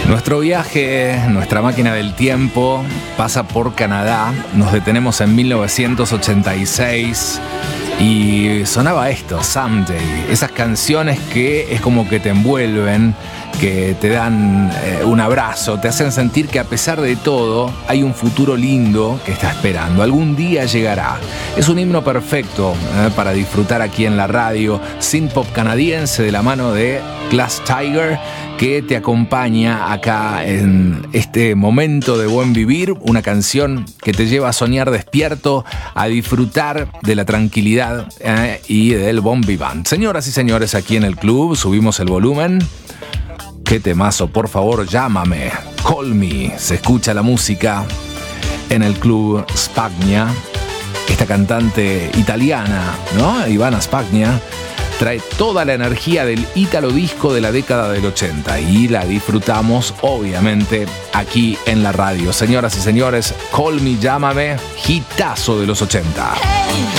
Nuestro viaje, nuestra máquina del tiempo, pasa por Canadá. Nos detenemos en 1986 y sonaba esto, Someday. Esas canciones que es como que te envuelven, que te dan un abrazo, te hacen sentir que a pesar de todo hay un futuro lindo que está esperando. Algún día llegará. Es un himno perfecto para disfrutar aquí en la radio. Synth pop canadiense de la mano de Glass Tiger, que te acompaña acá en este momento de buen vivir. Una canción que te lleva a soñar despierto, a disfrutar de la tranquilidad y del bon vivant. Señoras y señores, aquí en el club subimos el volumen. Qué temazo, por favor, llámame, call me. Se escucha la música en el club Spagna. Esta cantante italiana, ¿no? Ivana Spagna, trae toda la energía del ítalo disco de la década del 80 y la disfrutamos, obviamente, aquí en la radio. Señoras y señores, call me, llámame, hitazo de los 80. Hey.